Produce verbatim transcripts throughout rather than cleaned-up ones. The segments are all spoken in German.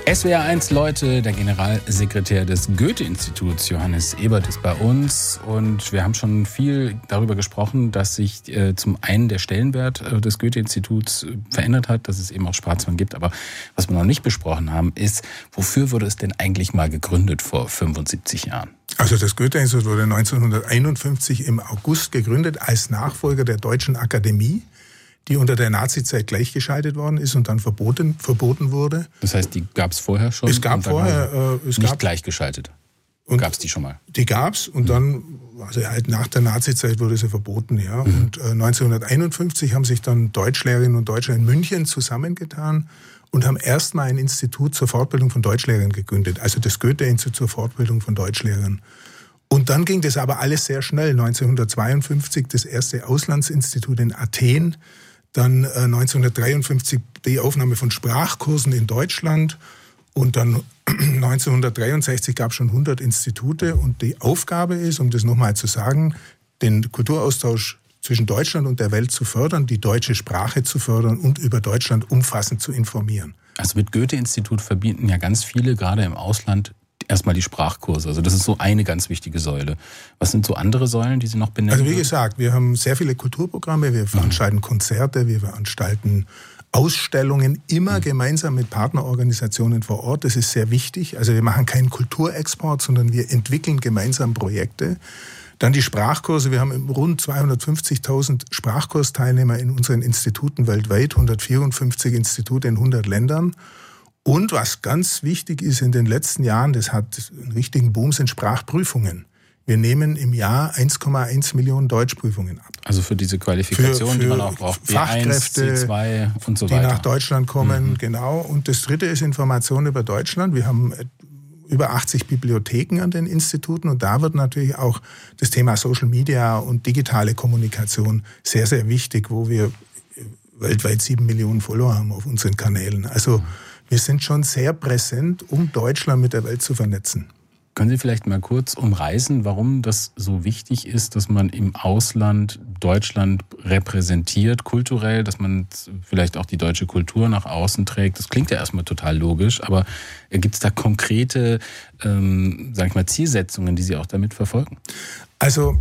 S W R eins Leute, der Generalsekretär des Goethe-Instituts, Johannes Ebert, ist bei uns. Und wir haben schon viel darüber gesprochen, dass sich äh, zum einen der Stellenwert äh, des Goethe-Instituts verändert hat, dass es eben auch Schwarzwang gibt. Aber was wir noch nicht besprochen haben, ist, wofür wurde es denn eigentlich mal gegründet vor fünfundsiebzig Jahren? Also das Goethe-Institut wurde neunzehnhunderteinundfünfzig im August gegründet als Nachfolger der Deutschen Akademie, die unter der Nazizeit gleichgeschaltet worden ist und dann verboten, verboten wurde. Das heißt, die gab es vorher schon? Es gab vorher... Äh, es nicht gab, gleichgeschaltet? Gab es die schon mal? Die gab es und mhm. dann, also halt nach der Nazizeit wurde sie verboten, ja. Mhm. Und äh, neunzehnhunderteinundfünfzig haben sich dann Deutschlehrerinnen und Deutschlehrer in München zusammengetan und haben erstmal ein Institut zur Fortbildung von Deutschlehrern gegründet, also das Goethe-Institut zur Fortbildung von Deutschlehrern. Und dann ging das aber alles sehr schnell. neunzehnhundertzweiundfünfzig das erste Auslandsinstitut in Athen, dann äh, neunzehnhundertdreiundfünfzig die Aufnahme von Sprachkursen in Deutschland und dann neunzehnhundertdreiundsechzig gab es schon hundert Institute und die Aufgabe ist, um das nochmal zu sagen, den Kulturaustausch zwischen Deutschland und der Welt zu fördern, die deutsche Sprache zu fördern und über Deutschland umfassend zu informieren. Also mit Goethe-Institut verbinden ja ganz viele, gerade im Ausland, erstmal die Sprachkurse. Also das ist so eine ganz wichtige Säule. Was sind so andere Säulen, die Sie noch benennen? Also wie gesagt, wir haben sehr viele Kulturprogramme, wir veranstalten mhm. Konzerte, wir veranstalten Ausstellungen, immer mhm. gemeinsam mit Partnerorganisationen vor Ort. Das ist sehr wichtig. Also wir machen keinen Kulturexport, sondern wir entwickeln gemeinsam Projekte. Dann die Sprachkurse. Wir haben rund zweihundertfünfzigtausend Sprachkursteilnehmer in unseren Instituten weltweit, hundertvierundfünfzig Institute in hundert Ländern. Und was ganz wichtig ist in den letzten Jahren, das hat einen richtigen Boom, sind Sprachprüfungen. Wir nehmen im Jahr eins Komma eins Millionen Deutschprüfungen ab. Also für diese Qualifikation, für, für die man auch braucht. Fachkräfte, B eins, C zwei und so weiter. Die nach Deutschland kommen, mhm. genau. Und das dritte ist Information über Deutschland. Wir haben über achtzig Bibliotheken an den Instituten und da wird natürlich auch das Thema Social Media und digitale Kommunikation sehr, sehr wichtig, wo wir weltweit sieben Millionen Follower haben auf unseren Kanälen. Also wir sind schon sehr präsent, um Deutschland mit der Welt zu vernetzen. Können Sie vielleicht mal kurz umreißen, warum das so wichtig ist, dass man im Ausland Deutschland repräsentiert, kulturell, dass man vielleicht auch die deutsche Kultur nach außen trägt? Das klingt ja erstmal total logisch, aber gibt es da konkrete, ähm, sag ich mal, Zielsetzungen, die Sie auch damit verfolgen? Also,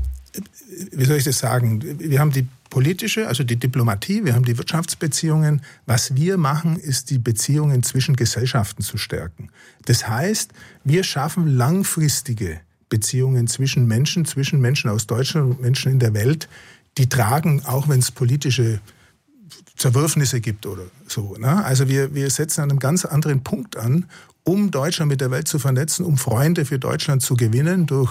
wie soll ich das sagen? Wir haben die politische, also die Diplomatie, wir haben die Wirtschaftsbeziehungen. Was wir machen, ist die Beziehungen zwischen Gesellschaften zu stärken. Das heißt, wir schaffen langfristige Beziehungen zwischen Menschen, zwischen Menschen aus Deutschland und Menschen in der Welt, die tragen, auch wenn es politische Zerwürfnisse gibt oder so. Ne? Also wir, wir setzen an einem ganz anderen Punkt an, um Deutschland mit der Welt zu vernetzen, um Freunde für Deutschland zu gewinnen durch,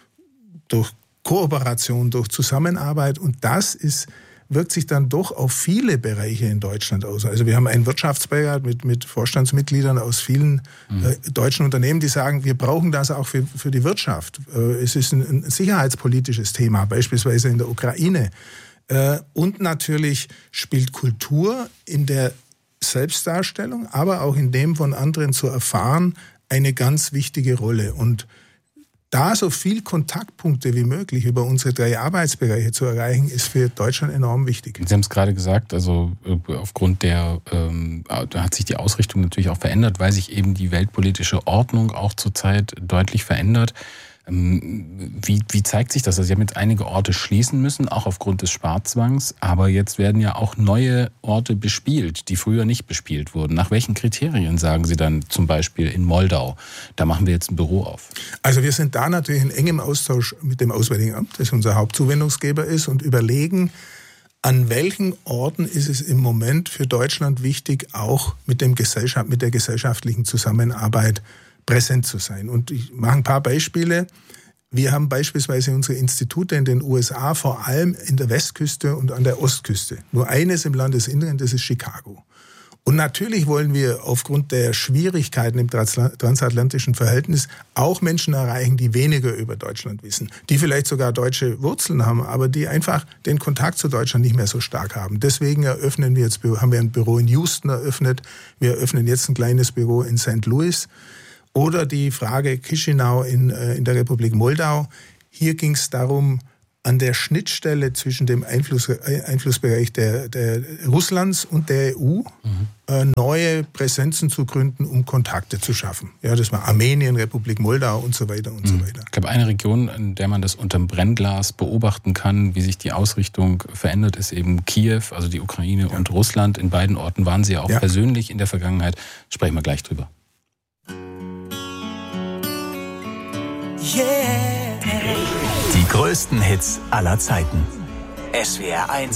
durch Kooperation, durch Zusammenarbeit und das ist, wirkt sich dann doch auf viele Bereiche in Deutschland aus. Also wir haben einen Wirtschaftsbeirat mit, mit Vorstandsmitgliedern aus vielen mhm. äh, deutschen Unternehmen, die sagen, wir brauchen das auch für, für die Wirtschaft. Äh, es ist ein, ein sicherheitspolitisches Thema, beispielsweise in der Ukraine. Äh, und natürlich spielt Kultur in der Selbstdarstellung, aber auch in dem von anderen zu erfahren, eine ganz wichtige Rolle. Und da so viel Kontaktpunkte wie möglich über unsere drei Arbeitsbereiche zu erreichen, ist für Deutschland enorm wichtig. Sie haben es gerade gesagt, also aufgrund der, ähm, da hat sich die Ausrichtung natürlich auch verändert, weil sich eben die weltpolitische Ordnung auch zurzeit deutlich verändert. Wie, wie zeigt sich das? Also Sie haben jetzt einige Orte schließen müssen, auch aufgrund des Sparzwangs, aber jetzt werden ja auch neue Orte bespielt, die früher nicht bespielt wurden. Nach welchen Kriterien sagen Sie dann zum Beispiel in Moldau, da machen wir jetzt ein Büro auf? Also wir sind da natürlich in engem Austausch mit dem Auswärtigen Amt, das unser Hauptzuwendungsgeber ist, und überlegen, an welchen Orten ist es im Moment für Deutschland wichtig, auch mit, dem Gesellschaft, mit der gesellschaftlichen Zusammenarbeit präsent zu sein. Und ich mache ein paar Beispiele. Wir haben beispielsweise unsere Institute in den U S A, vor allem in der Westküste und an der Ostküste. Nur eines im Landesinneren, das ist Chicago. Und natürlich wollen wir aufgrund der Schwierigkeiten im transatlantischen Verhältnis auch Menschen erreichen, die weniger über Deutschland wissen, die vielleicht sogar deutsche Wurzeln haben, aber die einfach den Kontakt zu Deutschland nicht mehr so stark haben. Deswegen eröffnen wir jetzt, haben wir ein Büro in Houston eröffnet, wir eröffnen jetzt ein kleines Büro in Sankt Louis. Oder die Frage Chișinău in, in der Republik Moldau. Hier ging es darum, an der Schnittstelle zwischen dem Einfluss, Einflussbereich der, der Russlands und der E U mhm. äh, neue Präsenzen zu gründen, um Kontakte zu schaffen. Ja, das war Armenien, Republik Moldau und so weiter und mhm. so weiter. Ich glaube, eine Region, in der man das unterm Brennglas beobachten kann, wie sich die Ausrichtung verändert, ist eben Kiew, also die Ukraine ja. und Russland. In beiden Orten waren Sie ja auch ja. persönlich in der Vergangenheit. Sprechen wir gleich drüber. Yeah. Die größten Hits aller Zeiten. S W R eins